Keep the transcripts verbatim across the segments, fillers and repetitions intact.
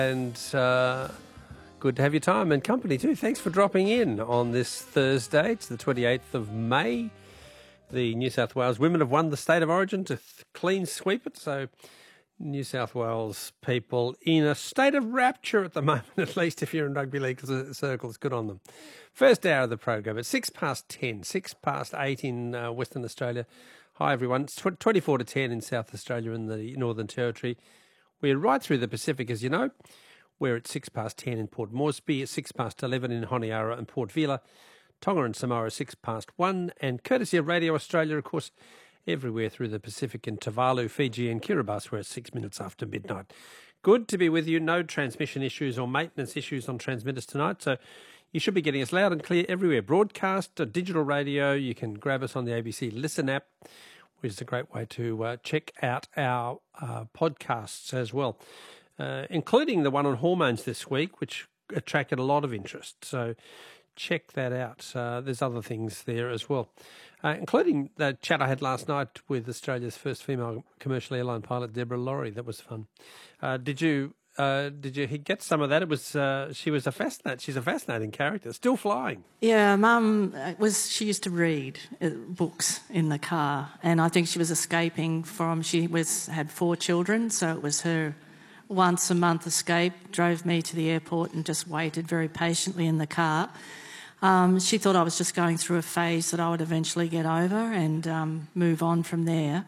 And uh, good to have your time and company too. Thanks for dropping in on this Thursday. It's the twenty-eighth of May. The New South Wales women have won the State of Origin to th- clean sweep it. So New South Wales people in a state of rapture at the moment, at least if you're in rugby league circles. Good on them. First hour of the program at six past ten, six past eight in uh, Western Australia. Hi everyone. It's tw- twenty-four to ten in South Australia and the Northern Territory. We're right through the Pacific, as you know. We're at six past ten in Port Moresby, at six past eleven in Honiara and Port Vila, Tonga and Samoa six past one, and courtesy of Radio Australia, of course, everywhere through the Pacific in Tuvalu, Fiji and Kiribati, we're at six minutes after midnight. Good to be with you. No transmission issues or maintenance issues on transmitters tonight, so you should be getting us loud and clear everywhere. Broadcast, digital radio, you can grab us on the A B C Listen app, which is a great way to uh, check out our uh, podcasts as well, uh, including the one on hormones this week, which attracted a lot of interest. So check that out. Uh, there's other things there as well, uh, including the chat I had last night with Australia's first female commercial airline pilot, Deborah Laurie. That was fun. Uh, did you uh, did you get some of that? It was uh, she was a fascinating. She's a fascinating character. Still flying. Yeah, Mum was. She used to read books in the car, and I think she was escaping from. She was had four children, so it was her once a month escape. Drove me to the airport and just waited very patiently in the car. Um, she thought I was just going through a phase that I would eventually get over and um, move on from there.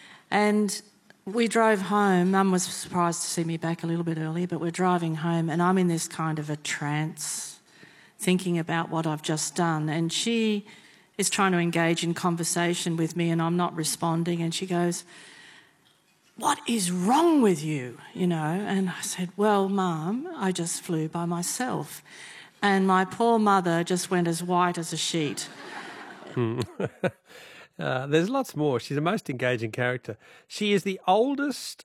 And we drove home. Mum was surprised to see me back a little bit early, but we're driving home and I'm in this kind of a trance, thinking about what I've just done. And she is trying to engage in conversation with me and I'm not responding. And she goes, "What is wrong with you?" You know, and I said, "Well, Mum, I just flew by myself." And my poor mother just went as white as a sheet. Hmm. uh, there's lots more. She's the most engaging character. She is the oldest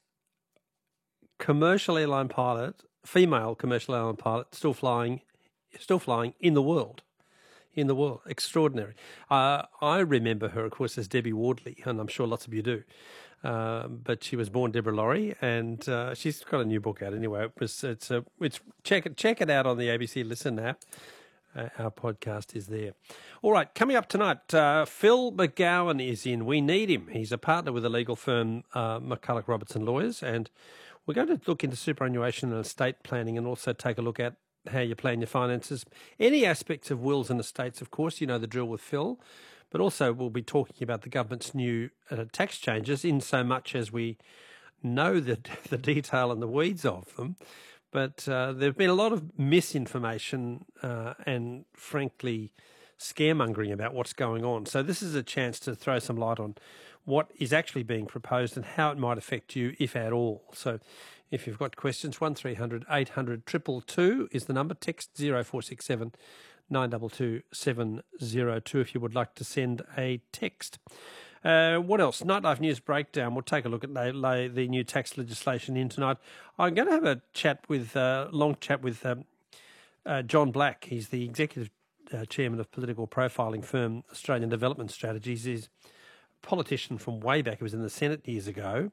commercial airline pilot, female commercial airline pilot, still flying, still flying in the world. In the world, extraordinary. Uh, I remember her, of course, as Debbie Wardley, and I'm sure lots of you do. Uh, but she was born Deborah Laurie, and uh, she's got a new book out anyway. It was, it's a, it's check it check it out on the A B C Listen app. Uh, our podcast is there. All right, coming up tonight, uh, Phil McGowan is in. We need him. He's a partner with the legal firm uh, McCulloch Robertson Lawyers, and we're going to look into superannuation and estate planning, and also take a look at how you plan your finances. Any aspects of wills and estates, of course, you know the drill with Phil. But also we'll be talking about the government's new uh, tax changes, in so much as we know the, the detail and the weeds of them. But uh, there have been a lot of misinformation uh, and, frankly, scaremongering about what's going on. So this is a chance to throw some light on what is actually being proposed and how it might affect you, if at all. So if you've got questions, one three hundred eight hundred two two two is the number. Text zero four six seven nine two two seven zero two if you would like to send a text. Uh, what else? Nightlife News Breakdown. We'll take a look at the, the new tax legislation in tonight. I'm going to have a chat with, uh, long chat with um, uh, John Black. He's the executive uh, chairman of political profiling firm Australian Development Strategies. He's a politician from way back. He was in the Senate years ago.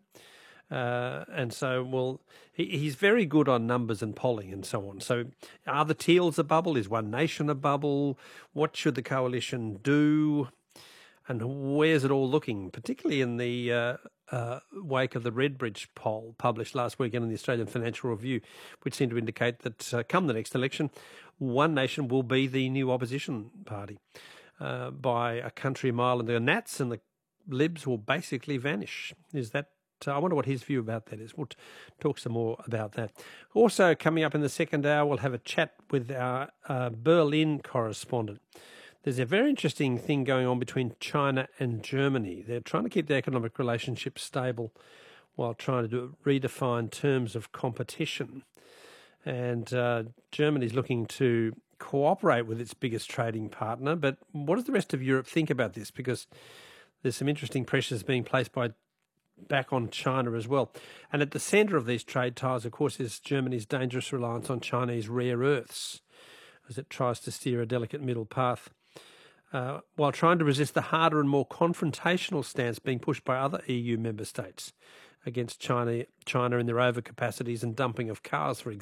Uh, and so, well, he, he's very good on numbers and polling and so on. So are the Teals a bubble? Is One Nation a bubble? What should the coalition do? And where's it all looking, particularly in the uh, uh, wake of the Redbridge poll published last weekend in the Australian Financial Review, which seemed to indicate that uh, come the next election, One Nation will be the new opposition party uh, by a country mile, and the Nats and the Libs will basically vanish. Is that So I wonder what his view about that is. We'll t- talk some more about that. Also, coming up in the second hour, we'll have a chat with our uh, Berlin correspondent. There's a very interesting thing going on between China and Germany. They're trying to keep the economic relationship stable while trying to do, redefine terms of competition. And uh, Germany's looking to cooperate with its biggest trading partner. But what does the rest of Europe think about this? Because there's some interesting pressures being placed by back on China as well. And at the centre of these trade ties, of course, is Germany's dangerous reliance on Chinese rare earths as it tries to steer a delicate middle path, uh, while trying to resist the harder and more confrontational stance being pushed by other E U member states against China, China in their overcapacities and dumping of cars, for example.